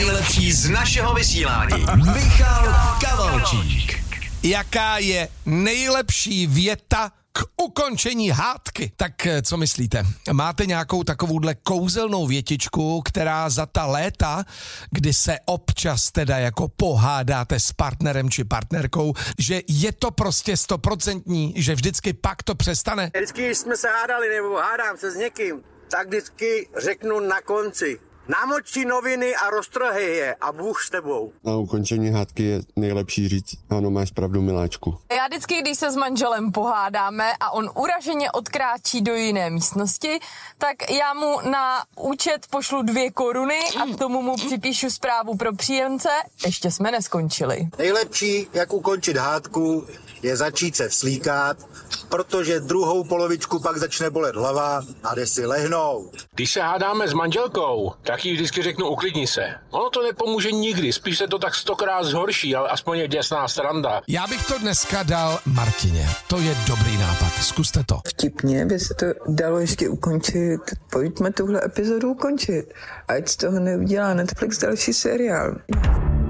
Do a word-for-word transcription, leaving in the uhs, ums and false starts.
nejlepší z našeho vysílání. Michal Kavalčík. Jaká je nejlepší věta k ukončení hádky? Tak co myslíte? Máte nějakou takovouhle kouzelnou větičku, která za ta léta, kdy se občas teda jako pohádáte s partnerem či partnerkou, že je to prostě stoprocentní, že vždycky pak to přestane? Vždycky, když jsme se hádali nebo hádám se s někým, tak vždycky řeknu na konci: namoč noviny a roztrhej je a Bůh s tebou. Na ukončení hádky je nejlepší říct: ano, máš pravdu, miláčku. Já vždycky, když se s manželem pohádáme a on uraženě odkráčí do jiné místnosti, tak já mu na účet pošlu dvě koruny a k tomu mu připíšu zprávu pro příjemce: ještě jsme neskončili. Nejlepší, jak ukončit hádku, je začít se vslíkat, protože druhou polovičku pak začne bolet hlava a jde si lehnout. Když se hádáme s manželkou, tak jí vždycky řeknu: uklidni se. Ono to nepomůže nikdy, spíš se to tak stokrát zhorší, ale aspoň je děsná sranda. Já bych to dneska dal Martině. To je dobrý nápad, zkuste to. Vtipně by se to dalo ještě ukončit. Pojďme tuhle epizodu ukončit. Ať z toho neudělá Netflix další seriál.